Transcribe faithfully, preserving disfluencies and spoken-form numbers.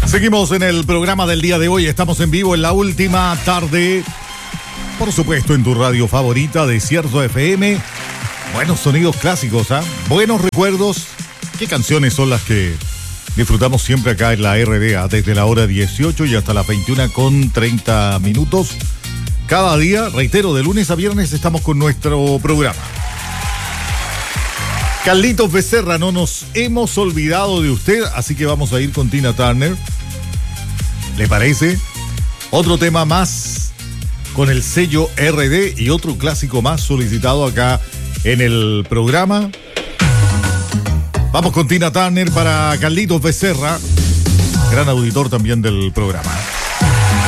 Seguimos en el programa del día de hoy. Estamos en vivo en la última tarde. Por supuesto, en tu radio favorita, Desierto F M. Buenos sonidos clásicos, ¿ah? ¿eh? Buenos recuerdos. ¿Qué canciones son las que disfrutamos siempre acá en la R D A? Desde la hora dieciocho y hasta las veintiuna con treinta minutos. Cada día, reitero, de lunes a viernes estamos con nuestro programa. Carlitos Becerra, no nos hemos olvidado de usted, así que vamos a ir con Tina Turner. ¿Le parece? Otro tema más con el sello R D y otro clásico más solicitado acá en el programa. Vamos con Tina Turner para Carlitos Becerra, gran auditor también del programa.